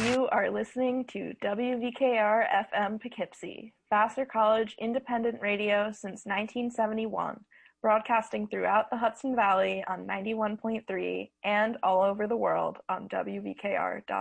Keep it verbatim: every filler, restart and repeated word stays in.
You are listening to W V K R F M Poughkeepsie, Vassar College independent radio since nineteen seventy-one, broadcasting throughout the Hudson Valley on ninety-one point three and all over the world on W V K R dot org.